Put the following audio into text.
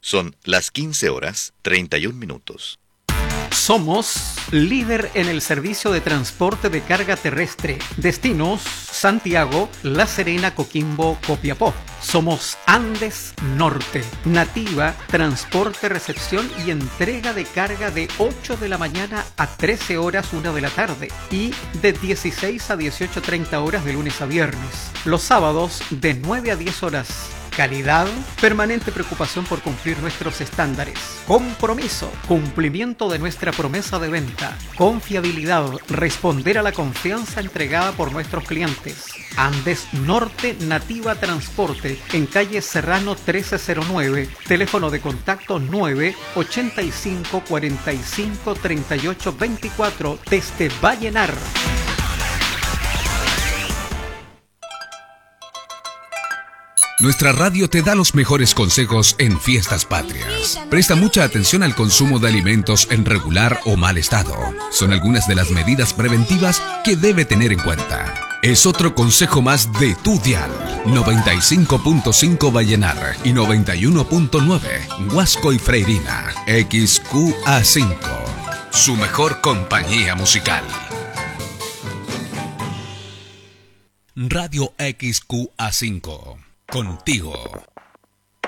Son las 15:31. Somos líder en el servicio de transporte de carga terrestre. Destinos: Santiago, La Serena, Coquimbo, Copiapó. Somos Andes Norte. Nativa, transporte, recepción y entrega de carga de 8 de la mañana a 13 horas 1 de la tarde y de 16 a 18:30 horas de lunes a viernes. Los sábados de 9 a 10 horas. Calidad, permanente preocupación por cumplir nuestros estándares. Compromiso, cumplimiento de nuestra promesa de venta. Confiabilidad, responder a la confianza entregada por nuestros clientes. Andes Norte Nativa Transporte, en calle Serrano 1309, teléfono de contacto 985 45 38 24, desde Vallenar. Nuestra radio te da los mejores consejos en fiestas patrias. Presta mucha atención al consumo de alimentos en regular o mal estado. Son algunas de las medidas preventivas que debe tener en cuenta. Es otro consejo más de tu dial. 95.5 Vallenar y 91.9 Huasco y Freirina. XQA5. Su mejor compañía musical. Radio XQA5. Contigo.